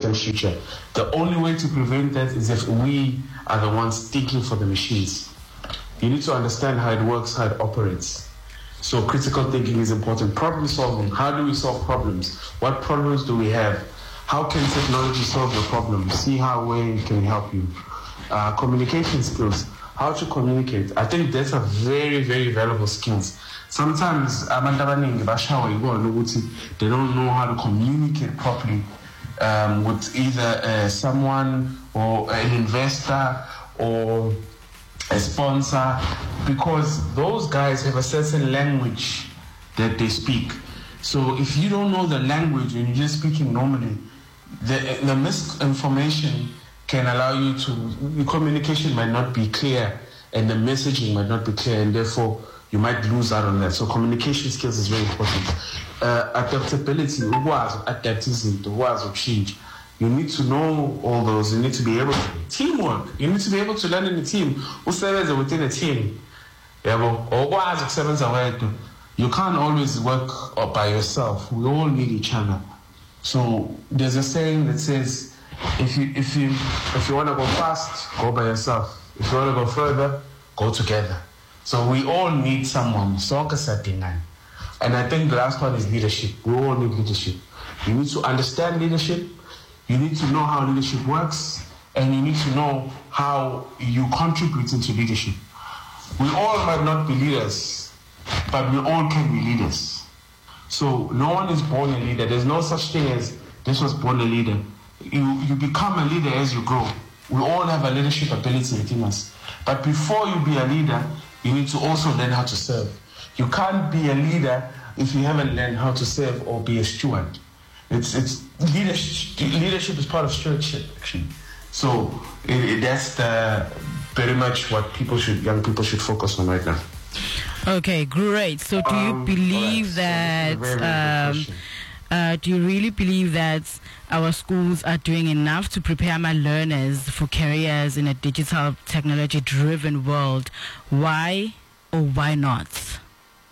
different future. The only way to prevent that is if we are the ones thinking for the machines. You need to understand how it works, how it operates. So critical thinking is important. Problem solving. How do we solve problems? What problems do we have? How can technology solve the problem? See how we can help you. Communication skills. How to communicate. I think that's a very, very valuable skills. Sometimes they don't know how to communicate properly with either someone or an investor or a sponsor, because those guys have a certain language that they speak. So if you don't know the language and you're just speaking normally, the misinformation can allow you to, the communication might not be clear and the messaging might not be clear, and therefore you might lose out on that. So communication skills is very important. Adaptability, adaptism, change. You need to know all those. You need to be able to teamwork. You need to be able to learn in a team. Usebenza within a team. You can't always work by yourself. We all need each other. So there's a saying that says, if you want to go fast, go by yourself. If you want to go further, go together. So we all need someone. And I think the last one is leadership. We all need leadership. You need to understand leadership. You need to know how leadership works, and you need to know how you contribute into leadership. We all might not be leaders, but we all can be leaders. So no one is born a leader. There's no such thing as this was born a leader. You become a leader as you grow. We all have a leadership ability within us. But before you be a leader, you need to also learn how to serve. You can't be a leader if you haven't learned how to serve or be a steward. It's leadership. Leadership is part of stewardship, actually. So that's very much what young people should focus on right now. Okay, great. So do you believe that? Do you really believe that our schools are doing enough to prepare my learners for careers in a digital, technology-driven world? Why or why not?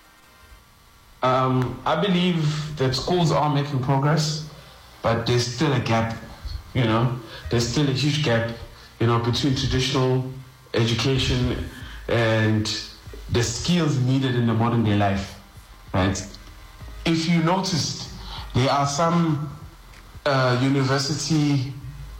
I believe that schools are making progress, but there's still a gap, There's still a huge gap, between traditional education and the skills needed in the modern day life, right? If you noticed, there are some university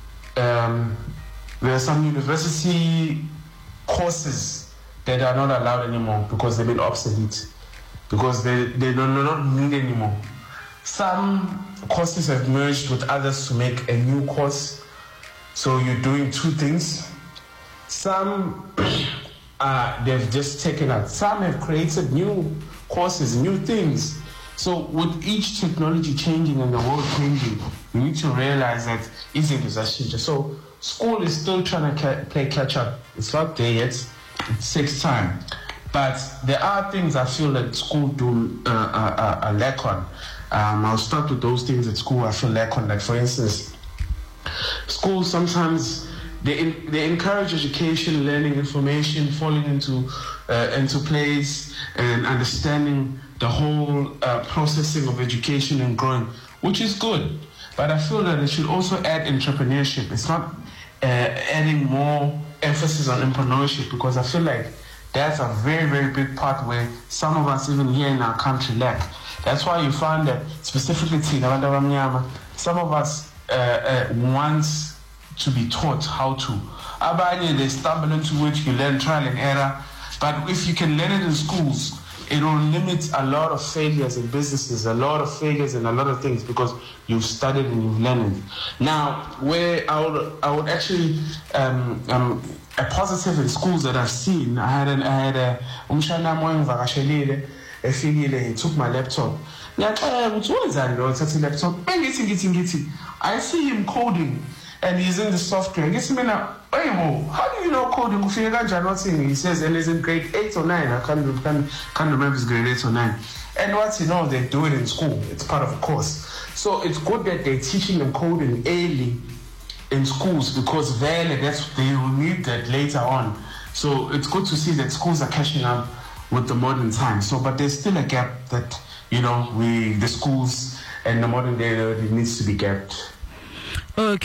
courses that are not allowed anymore because they've been obsolete, because they do not need anymore. Some courses have merged with others to make a new course, so you're doing two things. Some they've just taken out. Some have created new courses, new things. So with each technology changing and the world changing, you need to realize that izinto zashintsha. So school is still trying to play catch up. It's not there yet. It takes time. But there are things I feel that school do lack on. I'll start with those things at school I feel lack on. Like, for instance, schools sometimes they encourage education, learning, information, falling into place and understanding the whole processing of education and growing, which is good. But I feel that it should also add entrepreneurship. It's not adding more emphasis on entrepreneurship, because I feel like that's a very, very big part where some of us, even here in our country, lack. That's why you find that specifically some of us want to be taught how to. Abanye, they stumble into it, you learn trial and error. But if you can learn it in schools, it will limit a lot of failures in businesses, a lot of failures in a lot of things, because you've studied and you've learned it. Now, where I would actually a positive in schools that I've seen, I had a he took my laptop. What is that? Laptop. I see him coding, and he's in the software. He gets me now. How do you know coding? He says, and he's in grade 8 or 9. I can't remember if it's grade 8 or 9. And what they do it in school. It's part of a course. So it's good that they're teaching them coding early in schools, because they will need that later on. So it's good to see that schools are catching up with the modern times. So, but there's still a gap that the schools and the modern day needs to be gapped. Okay.